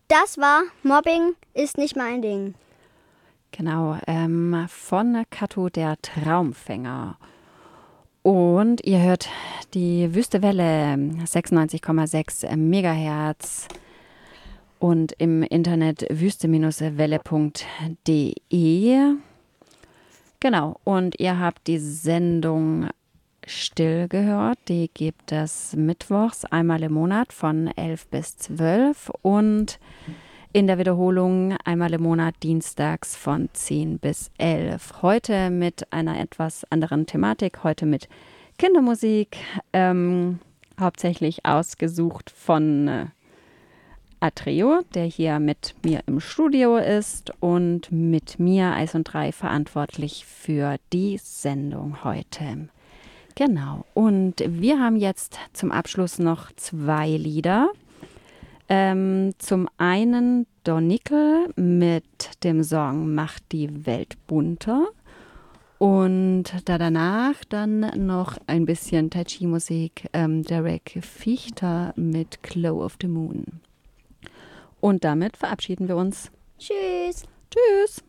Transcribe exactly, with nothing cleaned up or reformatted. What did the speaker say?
Das war Mobbing ist nicht mein Ding. Genau, ähm, von Kato der Traumfänger. Und ihr hört die Wüste Welle, sechsundneunzig Komma sechs Megahertz und im Internet wüste Welle punkt de. Genau, und ihr habt die Sendung Still gehört. Die gibt es mittwochs einmal im Monat von elf bis zwölf und in der Wiederholung einmal im Monat dienstags von zehn bis elf. Heute mit einer etwas anderen Thematik, heute mit Kindermusik, ähm, hauptsächlich ausgesucht von äh, Atreo, der hier mit mir im Studio ist und mit mir, Eis und Drei, verantwortlich für die Sendung heute. Genau, und wir haben jetzt zum Abschluss noch zwei Lieder. Ähm, zum einen Dornickel mit dem Song Macht die Welt bunter und da danach dann noch ein bisschen Tai Chi Musik, ähm, Derek Fichter mit Glow of the Moon. Und damit verabschieden wir uns. Tschüss. Tschüss.